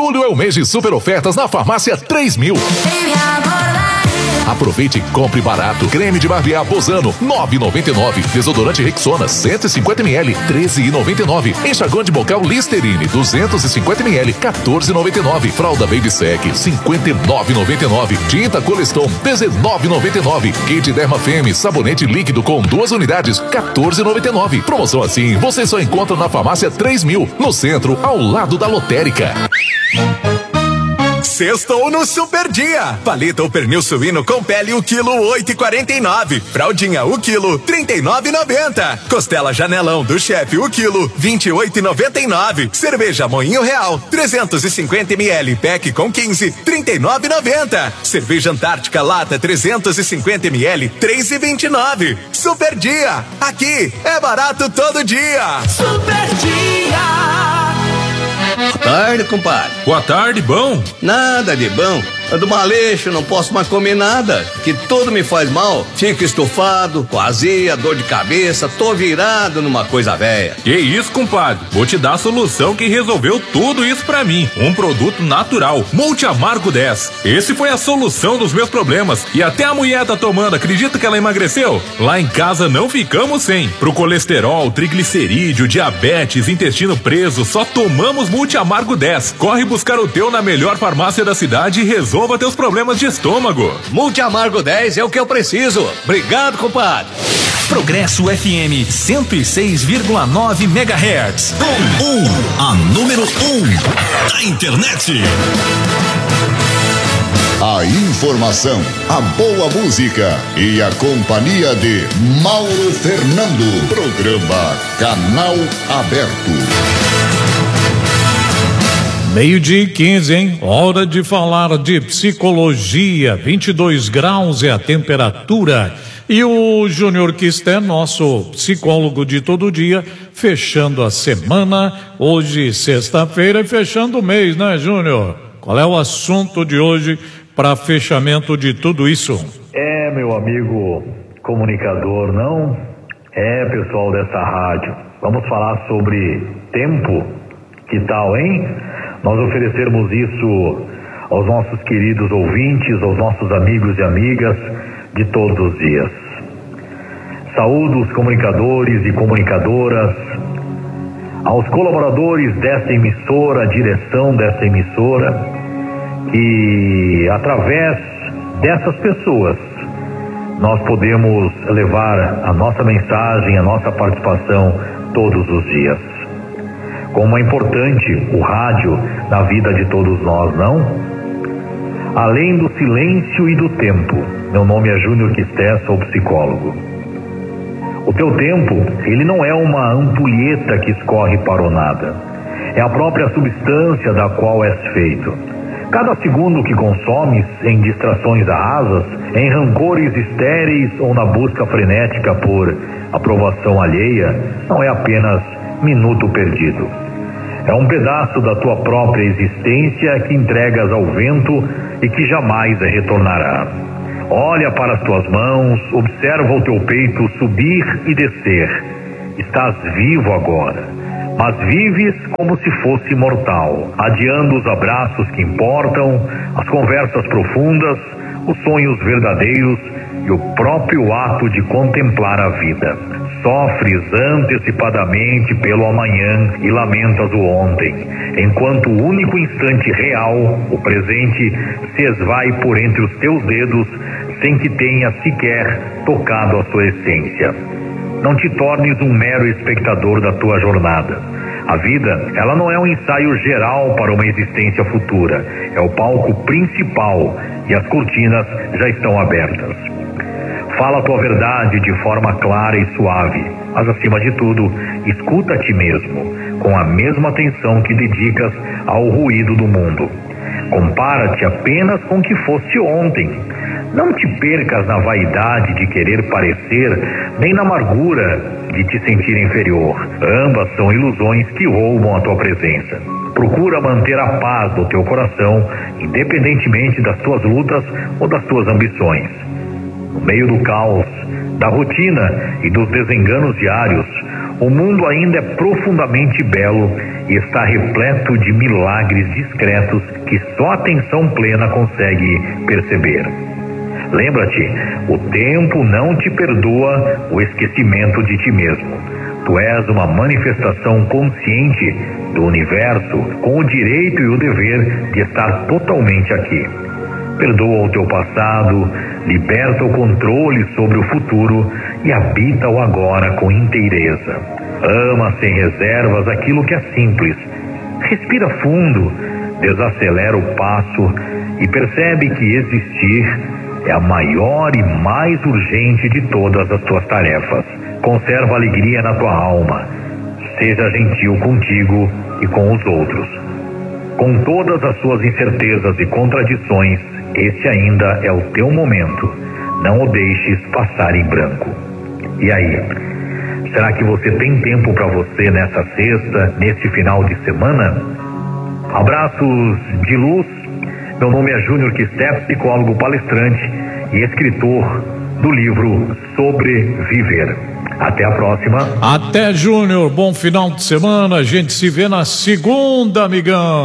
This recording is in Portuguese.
Julho é o mês de super ofertas na Farmácia 3000. Aproveite e compre barato. Creme de barbear Bozano, 9,99. Desodorante Rexona, 150 ml, 13,99. Enxaguante de bocal Listerine, 250 ml, 14,99. Fralda Baby Sec, 59,99. Tinta Coleston, 19,99. Kit Derma Femme, sabonete líquido com 2 unidades, 14,99. Promoção assim, você só encontra na Farmácia 3000, no centro, ao lado da lotérica. Sextou no Super Dia. Paleta ou pernil suíno com pele o quilo 8,49. Fraldinha o quilo 39,90. Costela Janelão do Chefe o quilo 28,99. Cerveja Moinho Real 350 ml pack com 15 39,90. Cerveja Antártica lata 350 ml 3,29. Super Dia. Aqui é barato todo dia. Super Dia. Boa tarde, compadre. Boa tarde, bom? Nada de bom. É do maleixo, não posso mais comer nada, que tudo me faz mal. Fico estufado, com azia, dor de cabeça, tô virado numa coisa velha. Que isso, compadre? Vou te dar a solução que resolveu tudo isso pra mim. Um produto natural, Multi Amargo 10. Esse foi a solução dos meus problemas. E até a mulher tá tomando, acredita que ela emagreceu? Lá em casa não ficamos sem. Pro colesterol, triglicerídeo, diabetes, intestino preso, só tomamos Multi Amargo 10. Corre buscar o teu na melhor farmácia da cidade e resolva teus problemas de estômago. Multi Amargo 10 é o que eu preciso. Obrigado, compadre. Progresso FM 106,9 MHz. A número 1 da internet. A informação, a boa música e a companhia de Mauro Fernando. Programa Canal Aberto. 12:15, hein? Hora de falar de psicologia. 22 graus é a temperatura. E o Júnior Quisté, nosso psicólogo de todo dia, fechando a semana. Hoje, sexta-feira, e fechando o mês, né, Júnior? Qual é o assunto de hoje para fechamento de tudo isso? Meu amigo comunicador, não? Pessoal dessa rádio. Vamos falar sobre tempo? Que tal, hein? Nós oferecermos isso aos nossos queridos ouvintes, aos nossos amigos e amigas de todos os dias. Saúdo os comunicadores e comunicadoras, aos colaboradores desta emissora, a direção desta emissora, que através dessas pessoas nós podemos levar a nossa mensagem, a nossa participação todos os dias. Como é importante o rádio na vida de todos nós, não? Além do silêncio e do tempo. Meu nome é Júnior Quisté, sou psicólogo. O teu tempo, ele não é uma ampulheta que escorre para o nada. É a própria substância da qual és feito. Cada segundo que consomes em distrações rasas, em rancores estéreis ou na busca frenética por aprovação alheia, não é apenas minuto perdido. É um pedaço da tua própria existência que entregas ao vento e que jamais retornará. Olha para as tuas mãos, observa o teu peito subir e descer. Estás vivo agora, mas vives como se fosse mortal, adiando os abraços que importam, as conversas profundas, os sonhos verdadeiros e o próprio ato de contemplar a vida. Sofres antecipadamente pelo amanhã e lamentas o ontem, enquanto o único instante real, o presente, se esvai por entre os teus dedos sem que tenha sequer tocado a sua essência. Não te tornes um mero espectador da tua jornada. A vida, ela não é um ensaio geral para uma existência futura, é o palco principal e as cortinas já estão abertas. Fala a tua verdade de forma clara e suave, mas acima de tudo, escuta a ti mesmo, com a mesma atenção que dedicas ao ruído do mundo. Compara-te apenas com o que foste ontem. Não te percas na vaidade de querer parecer, nem na amargura de te sentir inferior. Ambas são ilusões que roubam a tua presença. Procura manter a paz do teu coração, independentemente das tuas lutas ou das tuas ambições. No meio do caos, da rotina e dos desenganos diários, o mundo ainda é profundamente belo e está repleto de milagres discretos que só a atenção plena consegue perceber. Lembra-te, o tempo não te perdoa o esquecimento de ti mesmo. Tu és uma manifestação consciente do universo, com o direito e o dever de estar totalmente aqui. Perdoa o teu passado, liberta o controle sobre o futuro e habita o agora com inteireza. Ama sem reservas aquilo que é simples. Respira fundo, desacelera o passo e percebe que existir é a maior e mais urgente de todas as tuas tarefas. Conserva alegria na tua alma. Seja gentil contigo e com os outros. Com todas as suas incertezas e contradições, este ainda é o teu momento. Não o deixes passar em branco. E aí? Será que você tem tempo para você nessa sexta, nesse final de semana? Abraços de luz. Meu nome é Júnior Quisté, psicólogo palestrante e escritor do livro Sobreviver. Até a próxima. Até, Júnior. Bom final de semana. A gente se vê na segunda, amigão.